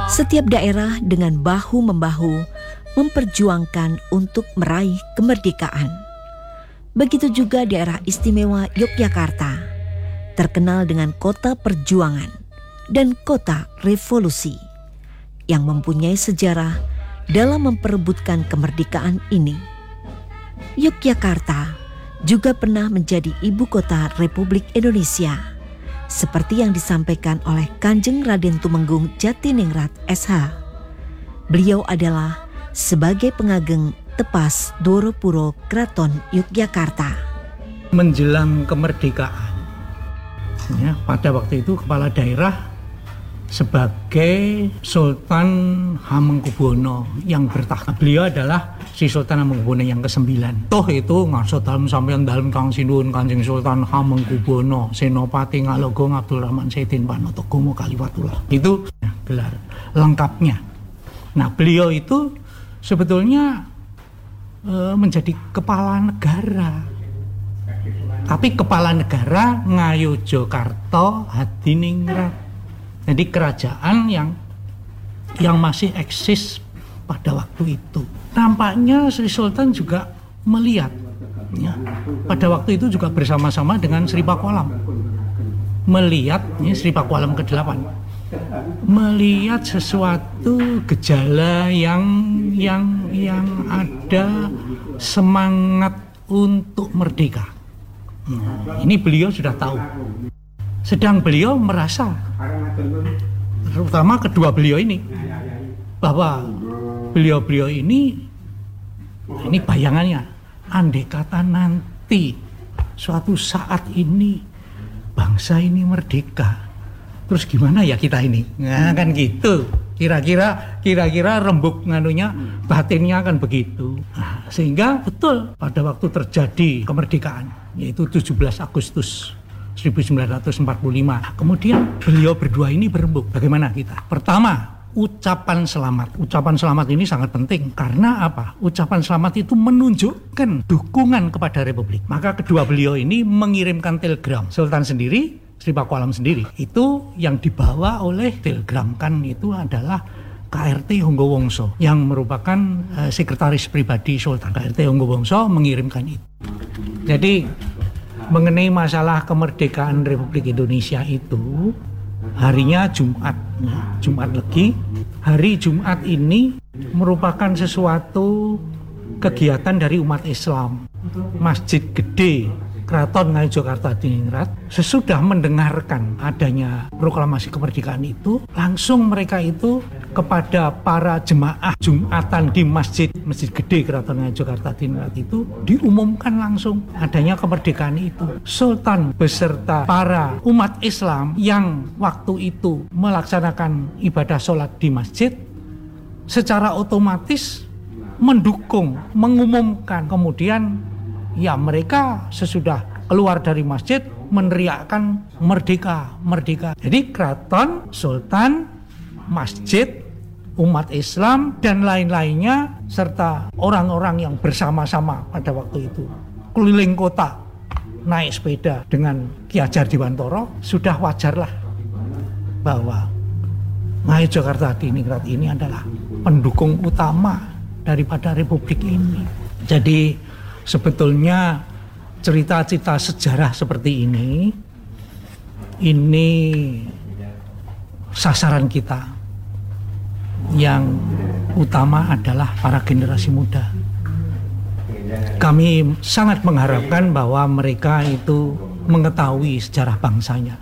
Setiap daerah dengan bahu-membahu memperjuangkan untuk meraih kemerdekaan. Begitu juga daerah istimewa Yogyakarta, terkenal dengan kota perjuangan dan kota revolusi, yang mempunyai sejarah dalam memperebutkan kemerdekaan ini. Yogyakarta juga pernah menjadi ibu kota Republik Indonesia, seperti yang disampaikan oleh Kanjeng Raden Tumenggung Jatiningrat SH. Beliau adalah sebagai pengageng tepas Doropuro Kraton Yogyakarta. Menjelang kemerdekaan, ya, pada waktu itu kepala daerah sebagai Sultan Hamengkubuwono yang bertahta. Beliau adalah si Sultan Hamengkubuwono yang ke-9. Toh itu ngaso dalam sampeyan dalem Kang Sinuwun Kanjeng Sultan Hamengkubuwono Senopati Ngalogong Abdul Rahman Saidin Panoto Gomo Kaliwatullah. Itu gelar lengkapnya. Nah, beliau itu sebetulnya menjadi kepala negara. Tapi kepala negara Ngayogyakarta Hadiningrat. Jadi kerajaan yang masih eksis pada waktu itu. Nampaknya Sri Sultan juga melihat, ya, pada waktu itu juga bersama-sama dengan Sri Pakualam. Melihat, ya, Sri Pakualam ke-8. Melihat sesuatu gejala yang ada semangat untuk merdeka. Nah, ini beliau sudah tahu. Sedang beliau merasa, terutama kedua beliau ini, bahwa beliau ini bayangannya, andai kata nanti suatu saat ini bangsa ini merdeka, terus gimana ya kita ini? Nah, kan gitu. Kira-kira rembuk nganunya, batinnya akan begitu. Nah, sehingga betul pada waktu terjadi kemerdekaan, yaitu 17 Agustus 1945. Kemudian beliau berdua ini berembuk. Bagaimana kita? Pertama, ucapan selamat. Ucapan selamat ini sangat penting. Karena apa? Ucapan selamat itu menunjukkan dukungan kepada Republik. Maka kedua beliau ini mengirimkan telegram. Sultan sendiri, Sri Pakualam sendiri, itu yang dibawa oleh telegram kan itu adalah KRT Honggowongso yang merupakan sekretaris pribadi Sultan. KRT Honggowongso mengirimkan itu. Jadi mengenai masalah kemerdekaan Republik Indonesia itu harinya Jumat, Jumat Legi. Hari Jumat ini merupakan sesuatu kegiatan dari umat Islam. Masjid Gede Kraton Ngayogyakarta Hadiningrat sesudah mendengarkan adanya proklamasi kemerdekaan itu, langsung mereka itu kepada para jemaah Jumatan di Masjid Gede Kraton Ngayogyakarta Hadiningrat itu diumumkan langsung adanya kemerdekaan itu. Sultan beserta para umat Islam yang waktu itu melaksanakan ibadah sholat di masjid secara otomatis mendukung, mengumumkan. Kemudian ya mereka sesudah keluar dari masjid meneriakkan merdeka, merdeka. Jadi keraton, sultan, masjid, umat Islam dan lain-lainnya serta orang-orang yang bersama-sama pada waktu itu keliling kota naik sepeda dengan Ki Hajar Dewantara, sudah wajarlah bahwa Ngayogyakarta Hadiningrat ini adalah pendukung utama daripada Republik ini. Jadi sebetulnya cerita-cerita sejarah seperti ini sasaran kita yang utama adalah para generasi muda. Kami sangat mengharapkan bahwa mereka itu mengetahui sejarah bangsanya.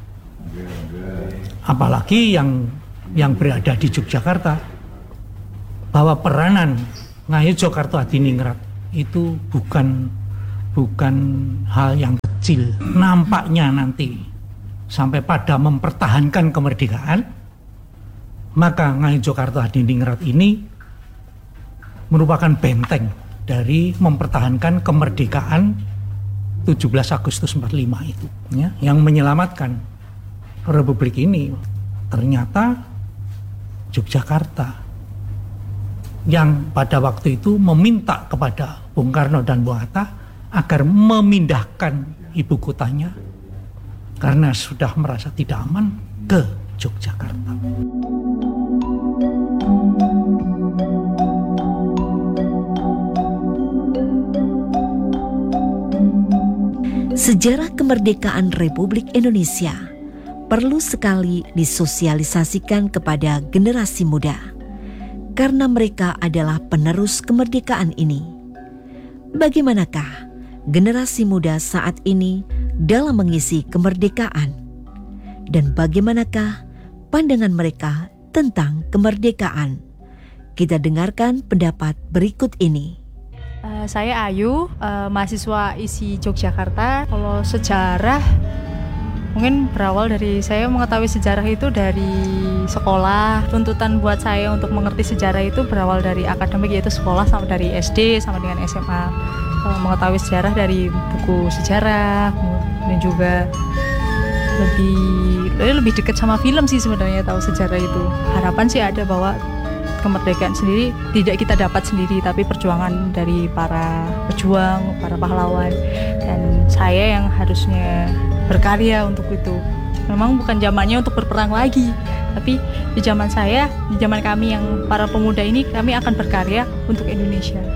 Apalagi yang berada di Yogyakarta, bahwa peranan Ngayogyakarta Hadiningrat itu bukan hal yang kecil. Nampaknya nanti sampai pada mempertahankan kemerdekaan, maka Ngayogyakarta Hadiningrat ini merupakan benteng dari mempertahankan kemerdekaan 17 Agustus 45 itu, ya, yang menyelamatkan Republik ini. Ternyata Yogyakarta yang pada waktu itu meminta kepada Bung Karno dan Bung Hatta agar memindahkan ibu kotanya karena sudah merasa tidak aman ke Yogyakarta. Sejarah kemerdekaan Republik Indonesia perlu sekali disosialisasikan kepada generasi muda, karena mereka adalah penerus kemerdekaan ini. Bagaimanakah generasi muda saat ini dalam mengisi kemerdekaan? Dan bagaimanakah pandangan mereka tentang kemerdekaan? Kita dengarkan pendapat berikut ini. Saya Ayu, mahasiswa ISI Yogyakarta. Kalau sejarah, mungkin berawal dari saya mengetahui sejarah itu dari sekolah. Tuntutan buat saya untuk mengerti sejarah itu berawal dari akademik, yaitu sekolah, sama dari SD sama dengan SMA. Mengetahui sejarah dari buku sejarah, dan juga lebih dekat sama film sih sebenarnya tahu sejarah itu. Harapan sih ada bahwa kemerdekaan sendiri tidak kita dapat sendiri, tapi perjuangan dari para pejuang, para pahlawan, dan saya yang harusnya berkarya untuk itu. Memang bukan zamannya untuk berperang lagi, tapi di zaman saya, di zaman kami yang para pemuda ini, kami akan berkarya untuk Indonesia.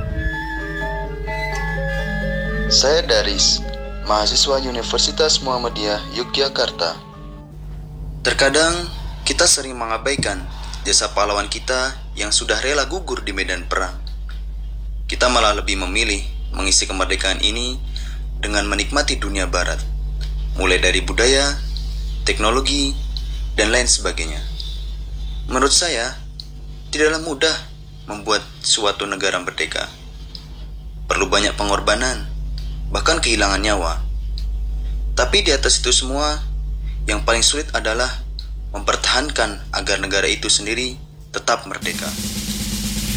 Saya Daris, mahasiswa Universitas Muhammadiyah Yogyakarta. Terkadang kita sering mengabaikan jasa pahlawan kita yang sudah rela gugur di medan perang. Kita malah lebih memilih mengisi kemerdekaan ini dengan menikmati dunia barat, mulai dari budaya, teknologi, dan lain sebagainya. Menurut saya, tidaklah mudah membuat suatu negara merdeka. Perlu banyak pengorbanan, bahkan kehilangan nyawa. Tapi di atas itu semua, yang paling sulit adalah mempertahankan agar negara itu sendiri tetap merdeka.